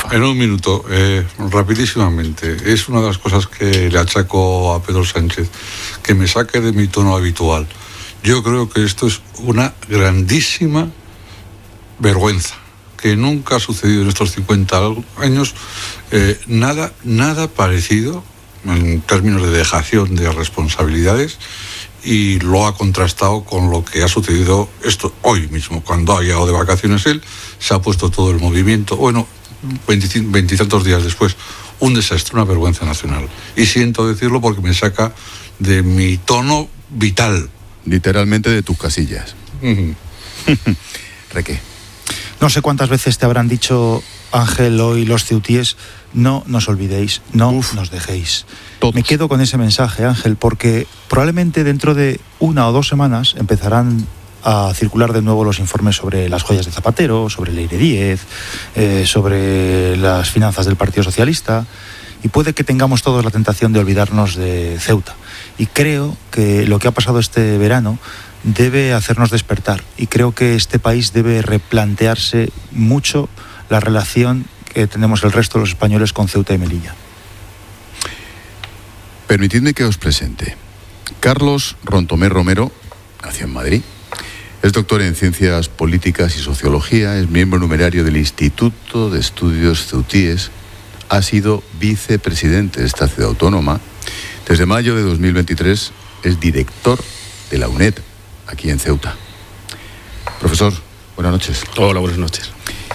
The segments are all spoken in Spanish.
En un minuto, rapidísimamente. Es una de las cosas que le achaco a Pedro Sánchez, que me saque de mi tono habitual. Yo creo que esto es una grandísima vergüenza, que nunca ha sucedido en estos 50 años nada parecido en términos de dejación de responsabilidades, y lo ha contrastado con lo que ha sucedido esto hoy mismo. Cuando ha llegado de vacaciones él, se ha puesto todo el movimiento, bueno, veintitantos días después, un desastre, una vergüenza nacional. Y siento decirlo porque me saca de mi tono vital. Literalmente de tus casillas. Uh-huh. Reque. No sé cuántas veces te habrán dicho, Ángel, hoy los ceutíes: no nos olvidéis, no nos dejéis. Todos. Me quedo con ese mensaje, Ángel, porque probablemente dentro de 1 o 2 semanas empezarán a circular de nuevo los informes sobre las joyas de Zapatero, sobre Leire Díez, sobre las finanzas del Partido Socialista, y puede que tengamos todos la tentación de olvidarnos de Ceuta. Y creo que lo que ha pasado este verano debe hacernos despertar, y creo que este país debe replantearse mucho la relación que tenemos el resto de los españoles con Ceuta y Melilla. Permitidme que os presente. Carlos Rontomé Romero nació en Madrid. Es doctor en Ciencias Políticas y Sociología, es miembro numerario del Instituto de Estudios Ceutíes, ha sido vicepresidente de esta ciudad autónoma. Desde mayo de 2023 es director de la UNED, aquí en Ceuta. Profesor, buenas noches. Hola, buenas noches.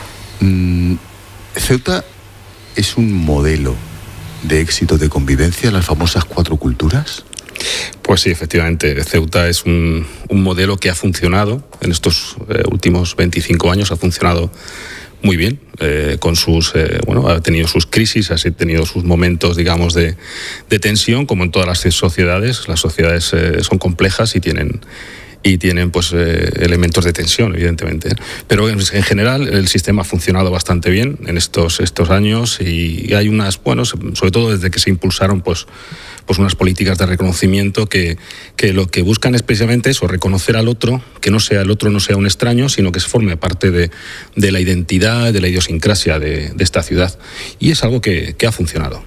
¿Ceuta es un modelo de éxito de convivencia, las famosas 4 culturas? Pues sí, efectivamente, Ceuta es un modelo que ha funcionado en estos últimos 25 años, ha funcionado muy bien, con sus, ha tenido sus crisis, ha tenido sus momentos, digamos, de tensión, como en todas las sociedades. Las sociedades son complejas y tienen pues elementos de tensión, evidentemente. Pero en general el sistema ha funcionado bastante bien en estos años, y hay unas, sobre todo desde que se impulsaron pues unas políticas de reconocimiento que lo que buscan es precisamente eso, reconocer al otro, que el otro no sea un extraño, sino que se forme parte de la identidad, de la idiosincrasia de esta ciudad. Y es algo que ha funcionado.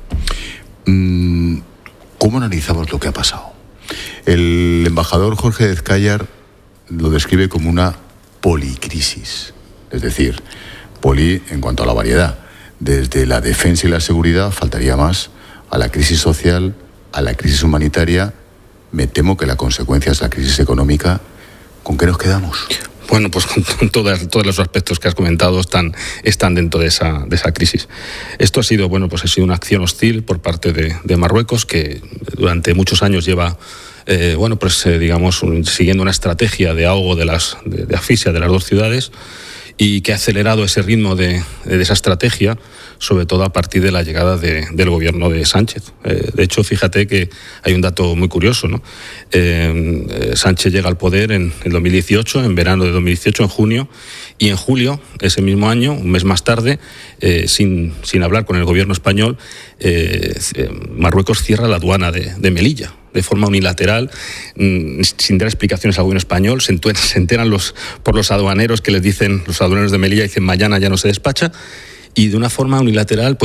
¿Cómo analizamos lo que ha pasado? El embajador Jorge Ezcayar lo describe como una policrisis, es decir, poli en cuanto a la variedad, desde la defensa y la seguridad, faltaría más, a la crisis social, a la crisis humanitaria. Me temo que la consecuencia es la crisis económica. ¿Con qué nos quedamos? Bueno, pues con todos los aspectos que has comentado están dentro de esa crisis. Esto ha sido una acción hostil por parte de Marruecos, que durante muchos años lleva siguiendo una estrategia de ahogo de asfixia de las dos ciudades, y que ha acelerado ese ritmo de esa estrategia, sobre todo a partir de la llegada del gobierno de Sánchez. De hecho, fíjate que hay un dato muy curioso, ¿no? Sánchez llega al poder en el 2018, en verano de 2018, en junio, y en julio, ese mismo año, un mes más tarde, sin hablar con el gobierno español, Marruecos cierra la aduana de Melilla, de forma unilateral, sin dar explicaciones al gobierno español. Se enteran por los aduaneros, que les dicen, los aduaneros de Melilla dicen: mañana ya no se despacha. Y de una forma unilateral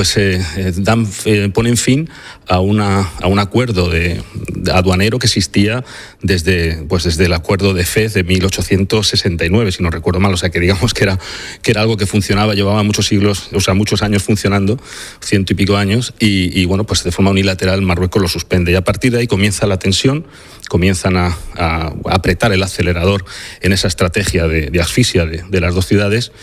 ponen fin a un acuerdo aduanero que existía desde el acuerdo de Fez de 1869, si no recuerdo mal. O sea, que digamos que era algo que funcionaba, llevaba muchos años funcionando, 100 y pico años, y de forma unilateral Marruecos lo suspende. Y a partir de ahí comienza la tensión, comienzan a apretar el acelerador en esa estrategia de asfixia de las dos ciudades,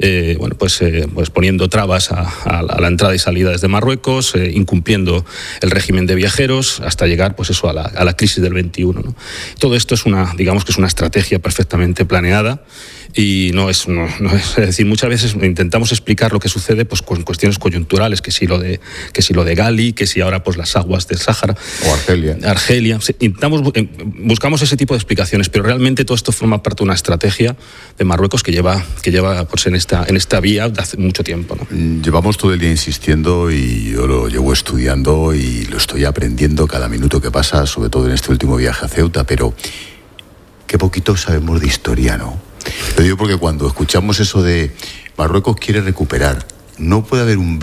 poniendo trabas a la entrada y salida desde Marruecos, incumpliendo el régimen de viajeros, hasta llegar a la crisis del 21, ¿no? Todo esto es una estrategia perfectamente planeada, y es decir, muchas veces intentamos explicar lo que sucede con cuestiones coyunturales, que si lo de Gali, que si ahora las aguas del Sáhara o Argelia. Buscamos ese tipo de explicaciones, pero realmente todo esto forma parte de una estrategia de Marruecos que lleva en esta vía de hace mucho tiempo, ¿no? Llevamos todo el día insistiendo, y yo lo llevo estudiando y lo estoy aprendiendo cada minuto que pasa, sobre todo en este último viaje a Ceuta, pero qué poquito sabemos de historia, ¿no? Lo digo porque cuando escuchamos eso de Marruecos quiere recuperar, no puede haber un